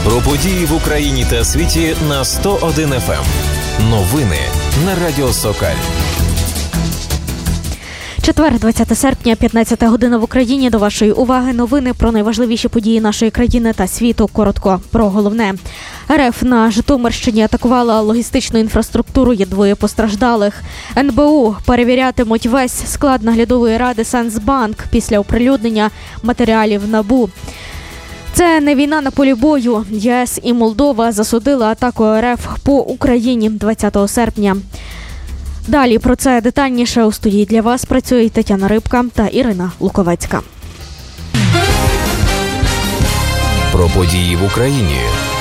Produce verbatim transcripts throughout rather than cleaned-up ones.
Про події в Україні та світі на сто один еф ем. Новини на Радіо Сокаль. Четвер, двадцяте серпня, п'ятнадцята година в Україні. До вашої уваги новини про найважливіші події нашої країни та світу. Коротко про головне. РФ на Житомирщині атакувала логістичну інфраструктуру, є двоє постраждалих. ен бе у перевірятимуть весь склад наглядової ради Сенсбанк після оприлюднення матеріалів НАБУ. Це не війна на полі бою. ЄС і Молдова засудили атаку РФ по Україні двадцятого серпня. Далі про це детальніше. У студії для вас працюють Тетяна Рибка та Ірина Луковецька. Про події в Україні.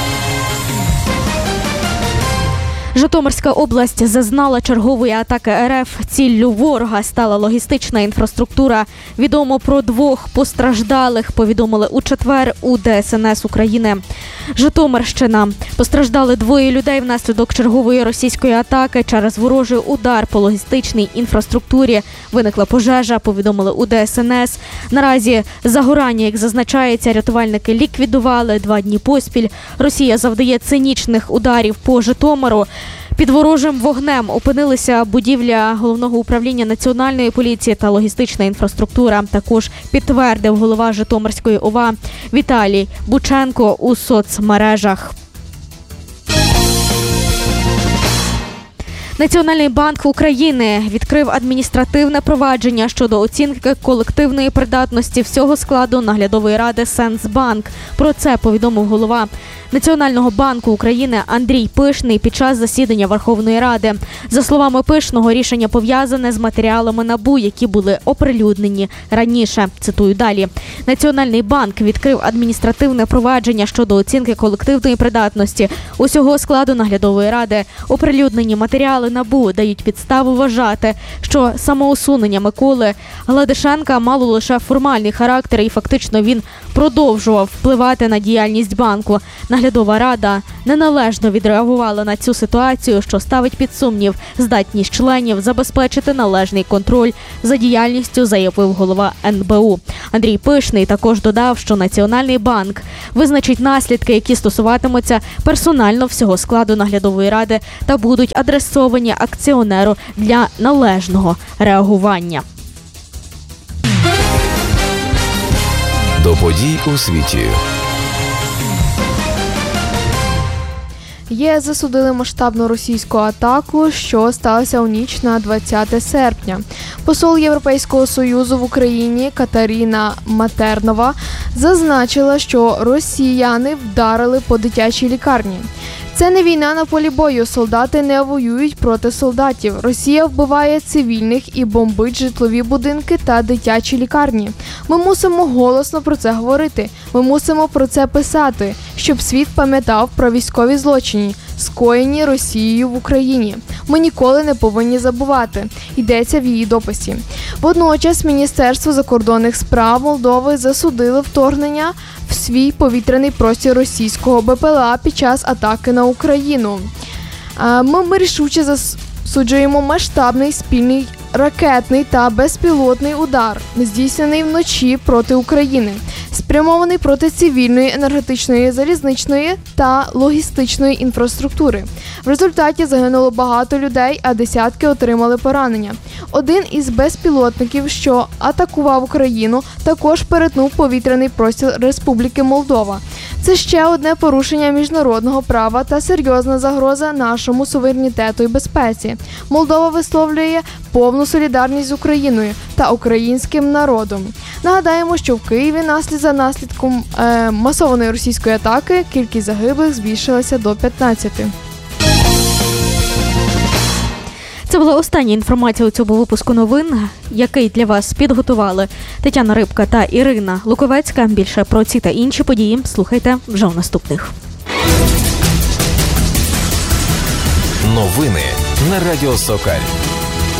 Житомирська область зазнала чергової атаки РФ. Ціллю ворога стала логістична інфраструктура. Відомо про двох постраждалих, повідомили у четвер у Де ес ен ес України. Житомирщина. Постраждали двоє людей внаслідок чергової російської атаки. Через ворожий удар по логістичній інфраструктурі виникла пожежа, повідомили у Де ес ен ес. Наразі загорання, як зазначається, рятувальники ліквідували два дні поспіль. Росія завдає цинічних ударів по Житомиру. Під ворожим вогнем опинилися будівля Головного управління Національної поліції та логістична інфраструктура. Також підтвердив голова Житомирської о ва Віталій Бученко у соцмережах. Національний банк України відкрив адміністративне провадження щодо оцінки колективної придатності всього складу наглядової ради Сенсбанк. Про це повідомив голова Національного банку України Андрій Пишний під час засідання Верховної Ради. За словами Пишного, рішення пов'язане з матеріалами НАБУ, які були оприлюднені раніше. Цитую далі. Національний банк відкрив адміністративне провадження щодо оцінки колективної придатності усього складу наглядової ради. Оприлюднені матеріали НАБУ дають підставу вважати, що самоусунення Миколи Гладишенка мало лише формальний характер і фактично він продовжував впливати на діяльність банку. Наглядова рада неналежно відреагувала на цю ситуацію, що ставить під сумнів здатність членів забезпечити належний контроль за діяльністю, заявив голова ен бе у. Андрій Пишний також додав, що Національний банк визначить наслідки, які стосуватимуться персонально всього складу наглядової ради та будуть адресовані акціонеру для належного реагування. До подій у світі. ЄС засудили масштабну російську атаку, що сталася у ніч на двадцяте серпня. Посол Європейського Союзу в Україні Катерина Матернова зазначила, що росіяни вдарили по дитячій лікарні. Це не війна на полі бою, солдати не воюють проти солдатів. Росія вбиває цивільних і бомбить житлові будинки та дитячі лікарні. Ми мусимо голосно про це говорити, ми мусимо про це писати, щоб світ пам'ятав про військові злочини, скоєні Росією в Україні. Ми ніколи не повинні забувати, йдеться в її дописі. Водночас Міністерство закордонних справ Молдови засудило вторгнення в свій повітряний простір російського бе пе ел а під час атаки на Україну. Ми, ми рішуче засуджуємо масштабний спільний ракетний та безпілотний удар, здійснений вночі проти України, спрямований проти цивільної, енергетичної, залізничної та логістичної інфраструктури. В результаті загинуло багато людей, а десятки отримали поранення. Один із безпілотників, що атакував Україну, також перетнув повітряний простір Республіки Молдова. Це ще одне порушення міжнародного права та серйозна загроза нашому суверенітету і безпеці. Молдова висловлює повну солідарність з Україною та українським народом. Нагадаємо, що в Києві наслід за наслідком е, масованої російської атаки кількість загиблих збільшилася до п'ятнадцяти. Це була остання інформація у цьому випуску новин, який для вас підготували Тетяна Рибка та Ірина Луковецька. Більше про ці та інші події слухайте вже у наступних. Новини на Радіо Сокаль.